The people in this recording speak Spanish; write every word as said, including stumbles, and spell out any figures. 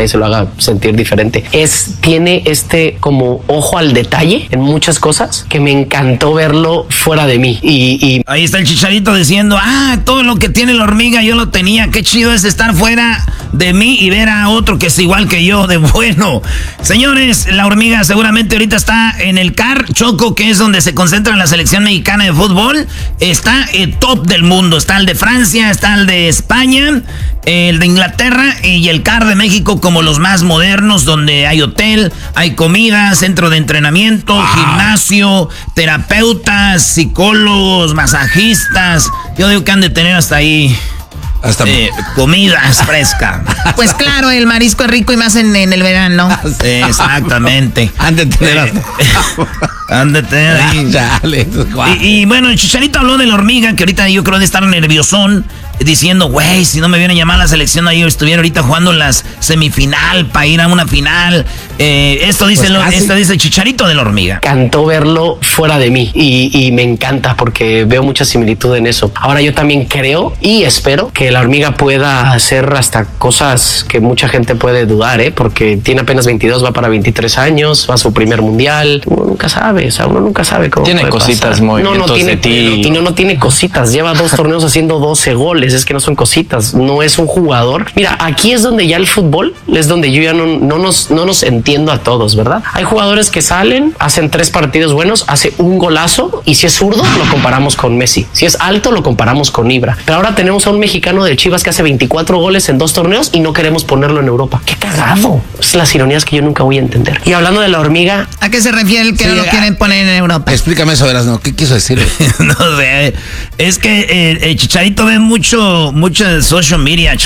y se lo haga sentir diferente. Es, tiene este como ojo al detalle en muchas cosas que me encantó verlo fuera de mí. Y, y ahí está el Chicharito diciendo, ah, todo lo que tiene la hormiga yo lo tenía. Qué chido es estar fuera de mí y ver a otro que es igual que yo de bueno. Señores, la hormiga seguramente ahorita está en el C A R, Choco, que es donde se concentra la selección mexicana de fútbol. Está el top del mundo. Está el de Francia, está el de España, el de Inglaterra y el C A R de México como los más modernos, donde hay hotel, hay comida, centro de entrenamiento, wow, gimnasio, terapeutas, psicólogos, masajistas. Yo digo que han de tener hasta ahí hasta eh, comidas frescas. Pues claro, el marisco es rico y más en, en el verano. Sí, exactamente. Han de tener eh, Han de tener ahí. Y, y bueno, el Chicharito habló de la hormiga, que ahorita yo creo de estar nerviosón, diciendo, güey, si no me vienen a llamar a la selección, ahí estuviera ahorita jugando las semifinal para ir a una final. Eh, esto dice, pues lo, esto dice el Chicharito de la hormiga. Encantó verlo fuera de mí y, y me encanta porque veo mucha similitud en eso. Ahora yo también creo y espero que la hormiga pueda hacer hasta cosas que mucha gente puede dudar, ¿eh? Porque tiene apenas veintidós, va para veintitrés años, va a su primer mundial. Uno nunca sabe, o sea, uno nunca sabe cómo tiene puede cositas, pasar. movimientos no, no tiene, de ti. Y no, no tiene cositas. Lleva dos torneos haciendo doce goles. Es que no son cositas. No es un jugador. Mira, aquí es donde ya el fútbol es donde yo ya no, no, nos, no nos entiendo a todos, ¿verdad? Hay jugadores que salen, hacen tres partidos buenos, hace un golazo y si es zurdo lo comparamos con Messi. Si es alto lo comparamos con Ibra. Pero ahora tenemos a un mexicano de Chivas que hace veinticuatro goles en dos torneos y no queremos ponerlo en Europa. ¡Qué cagado! Es las ironías que yo nunca voy a entender. Y hablando de la hormiga... ¿A qué se refiere el que sí, no lo quieren poner en Europa? Explícame eso, Erasno. ¿Qué quiso decir? No sé. Es que eh, el Chicharito ve mucho, mucho social media.